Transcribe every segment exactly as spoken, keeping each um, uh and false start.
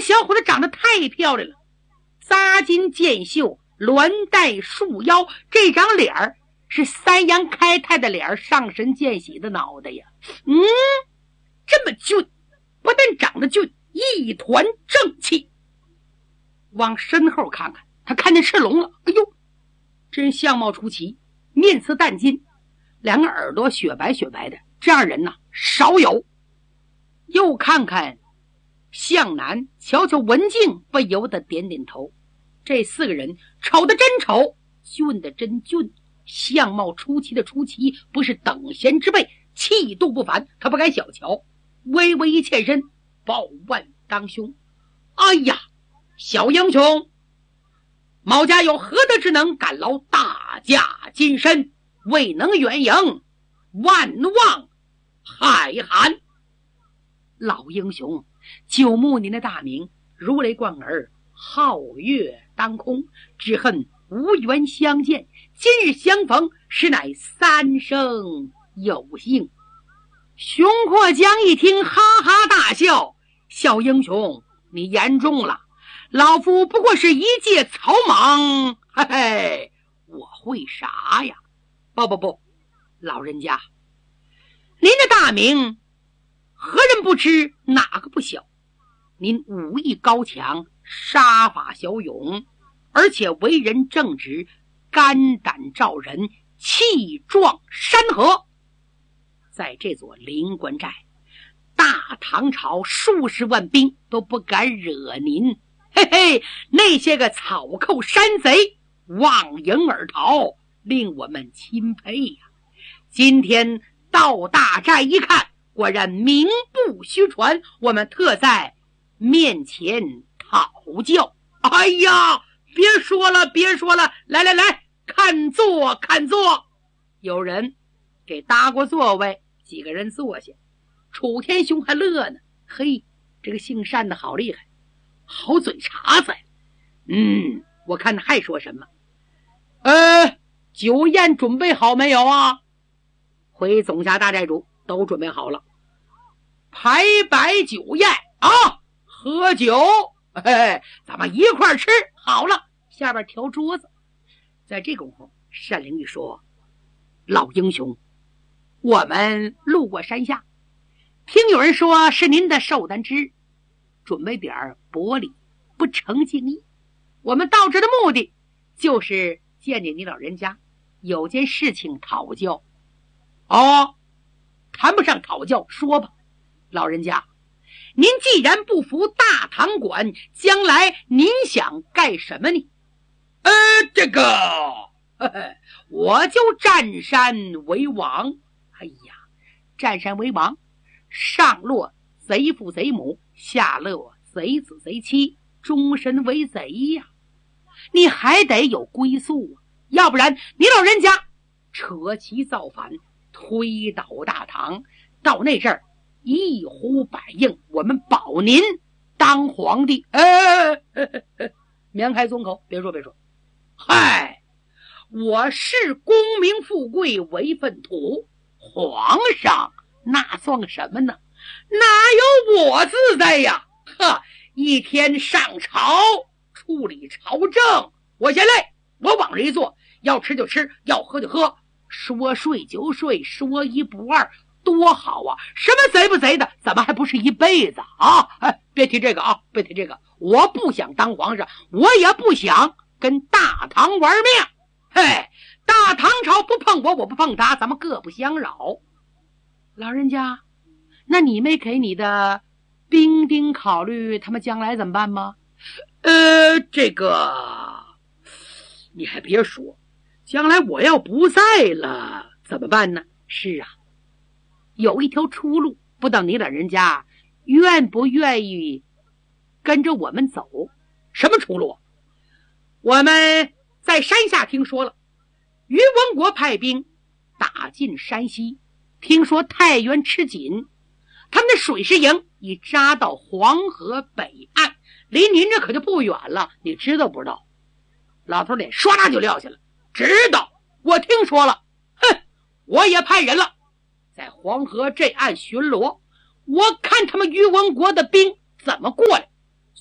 小伙子长得太漂亮了，扎金箭袖，鸾带束腰，这张脸儿是三阳开泰的脸儿，上神见喜的脑袋呀。嗯，这么俊，不但长得俊，一团正气。往身后看看，他看见赤龙了。哎呦，真相貌出奇，面似淡金，两个耳朵雪白雪白的，这样人呐少有。又看看向南，瞧瞧文静，不由得点点头。这四个人丑的真丑，俊的真俊，相貌出奇的出奇，不是等闲之辈，气度不凡，他不敢小瞧。微微一欠身，抱腕当胸。哎呀，小英雄，毛家有何德之能，敢劳大驾金身，未能远迎，万望海涵。老英雄，久慕您的大名，如雷贯耳，皓月当空，只恨无缘相见，今日相逢，实乃三生有幸。熊阔江一听，哈哈大笑，小英雄，你言重了，老夫不过是一介草莽，嘿嘿，我会啥呀？不不不，老人家，您的大名何人不知，哪个不晓？您武艺高强，杀法骁勇，而且为人正直，肝胆照人，气壮山河。在这座灵官寨，大唐朝数十万兵都不敢惹您，嘿嘿，那些个草寇山贼望迎而逃，令我们钦佩呀。今天到大寨一看，果然名不虚传，我们特在面前讨教。哎呀，别说了别说了，来来来，看坐看坐。有人给搭过座位，几个人坐下。楚天兄还乐呢，嘿，这个姓单的好厉害，好嘴茬子。嗯，我看他还说什么。呃，酒宴准备好没有啊？回总辖大寨主，都准备好了。排摆酒宴啊，喝酒，嘿，咱们一块吃。好了，下边调桌子。在这功夫，单灵玉说：“老英雄，我们路过山下，听有人说是您的寿诞之日，准备点薄礼，不成敬意。我们到这的目的，就是见见你老人家，有件事情讨教。”哦，谈不上讨教，说吧。老人家，您既然不服大堂馆，将来您想干什么呢？呃，这个，呵呵，我就占山为王。哎呀，占山为王，上落贼父贼母，下落贼子贼妻，终身为贼呀！你还得有归宿啊，要不然你老人家扯旗造反，推倒大唐，到那阵儿一呼百应，我们保您当皇帝。呃，免开宗口，别说别说。嗨，我是功名富贵为粪土，皇上那算个什么呢？哪有我自在呀？呵，一天上朝处理朝政，我嫌累，我往这一坐，要吃就吃，要喝就喝，说睡就睡，说一不二，多好啊！什么贼不贼的，怎么还不是一辈子啊？哎，别提这个啊，别提这个，我不想当皇上，我也不想跟大唐玩命。嘿，大唐朝不碰我，我不碰他，咱们各不相扰。老人家，那你没给你的兵丁考虑他们将来怎么办吗？呃，这个你还别说，将来我要不在了怎么办呢？是啊，有一条出路，不知道你老人家愿不愿意跟着我们走？什么出路？我们在山下听说了，于文国派兵打进山西，听说太原吃紧，他们的水师营已扎到黄河北岸，离您这可就不远了，你知道不知道？老头脸唰啦就撂下了，知道，我听说了。哼，我也派人了，在黄河这岸巡逻，我看他们于文国的兵怎么过来，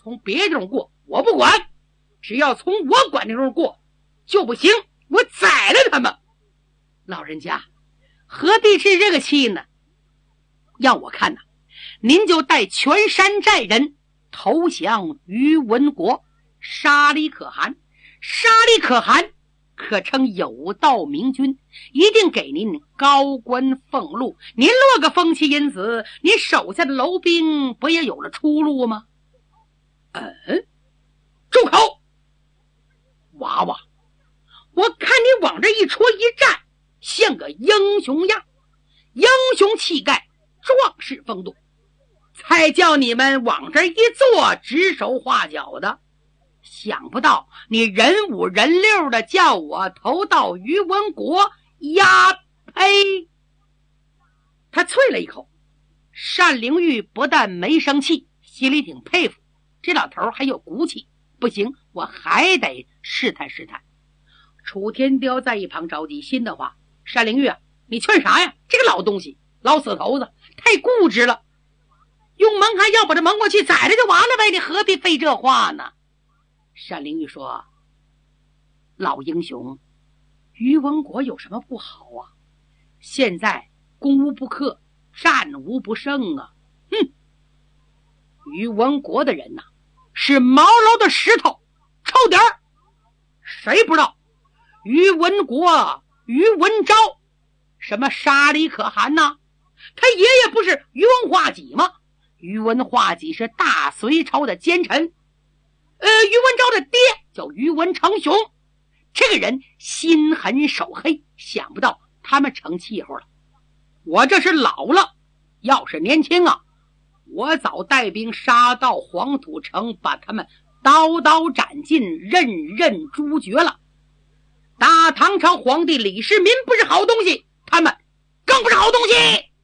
从别地方过我不管，只要从我管的地方过就不行，我宰了他们。老人家何必置这个气呢？要我看呐、啊，您就带全山寨人投降于文国，杀李可汗。杀李可汗可称有道明君，一定给您高官俸禄，您落个风气因子，您手下的楼兵不也有了出路吗？嗯，住口！娃娃，我看你往这一戳一站，像个英雄样，英雄气概，壮士风度，才叫你们往这一坐，指手画脚的。想不到你人五人六的叫我投到于文国，呀呸！他啐了一口。单灵玉不但没生气，心里挺佩服这老头还有骨气。不行，我还得试探试探。楚天雕在一旁着急，心的话，单灵玉啊，你劝啥呀？这个老东西，老死头子，太固执了。用蒙汗药把这蒙过去，宰了就完了呗，你何必费这话呢？单灵玉说，老英雄，于文国有什么不好啊？现在攻无不克，战无不胜啊！哼，于文国的人呐、啊，是毛牢的石头，臭点儿。谁不知道于文国、于文昭，什么杀李可汗呐？他爷爷不是于文化己吗？于文化己是大隋朝的奸臣。呃，于文昭的爹叫于文成雄，这个人心狠手黑，想不到他们成气候了。我这是老了，要是年轻啊，我早带兵杀到黄土城，把他们刀刀斩尽，任任诛绝了。大唐朝皇帝李世民不是好东西，他们更不是好东西。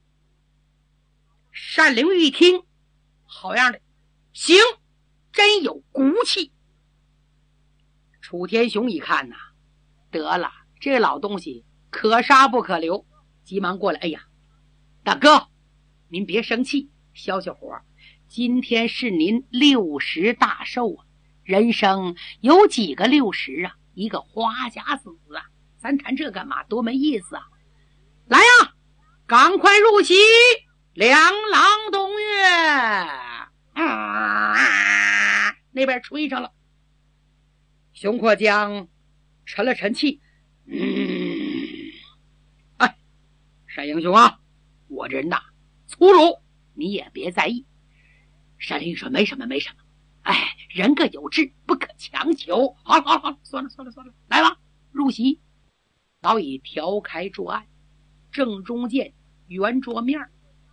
单灵玉一听，好样的，行，真有骨气。楚天雄一看呐、啊，得了，这老东西可杀不可留，急忙过来，哎呀，大哥，您别生气，消消火。今天是您六十大寿啊，人生有几个六十啊？一个花甲子啊，咱谈这干嘛？多没意思啊！来呀，赶快入席，两郎东岳。啊，那边吹上了。熊阔江沉了沉气，嗯，哎，单英雄啊，我这人呐粗鲁，你也别在意。单灵玉说没什么没什么，哎，人各有志，不可强求。好了好了好了，算了算了算了，来吧，入席。早已调开桌案，正中间圆桌面。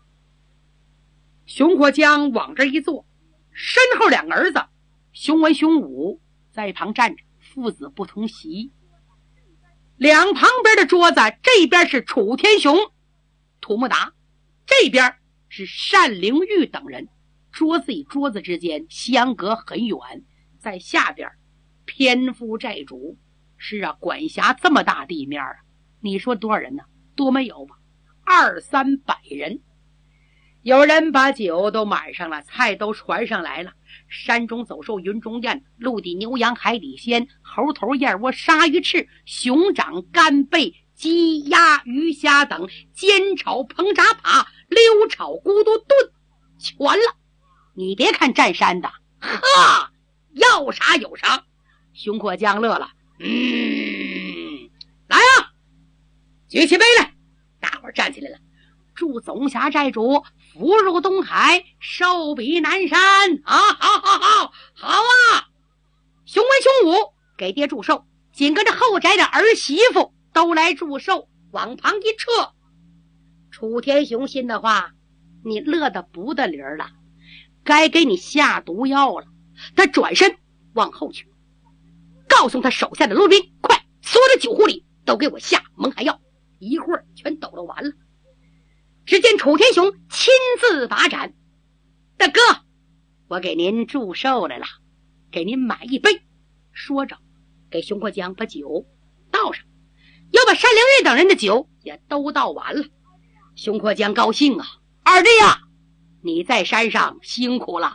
熊阔江往这一坐，身后两个儿子熊文熊武在一旁站着，父子不同席。两旁边的桌子，这边是楚天雄、土木达，这边是单灵玉等人。桌子与桌子之间相隔很远，在下边偏夫寨主。是啊，管辖这么大地面啊，你说多少人呢？多没有吧，二三百人。有人把酒都买上了，菜都传上来了。山中走兽，云中雁，陆地牛羊，海底鲜，猴头燕窝，鲨鱼翅，熊掌，干贝，鸡鸭鱼虾等，煎炒烹炸扒，溜炒咕嘟炖，全了。你别看占山的，呵，要啥有啥。熊阔江乐了，嗯，来啊，举起杯来。大伙儿站起来了。祝总辖寨主福入东海，寿比南山啊！好好好好啊！熊文熊武给爹祝寿，紧跟着后宅的儿媳妇都来祝寿，往旁一撤。楚天雄心的话，你乐得不得理儿了，该给你下毒药了。他转身往后去，告诉他手下的陆兵，快，所有的酒壶里都给我下蒙汗药，一会儿全抖了完了。只见楚天雄亲自把盏，大哥，我给您祝寿来了，给您买一杯。说着给熊阔江把酒倒上，又把单灵玉等人的酒也都倒完了。熊阔江高兴啊，二弟呀，你在山上辛苦了，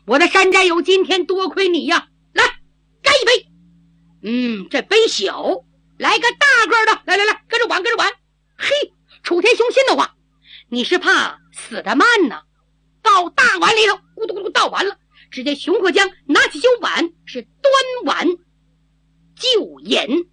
我的山寨友今天多亏你呀，来干一杯。嗯，这杯小，来个大个的，来来来，跟着玩跟着玩。嘿，楚天雄心的话，你是怕死得慢呢？倒大碗里头，咕嘟咕嘟倒完了。只见熊克江拿起酒碗，是端碗就饮。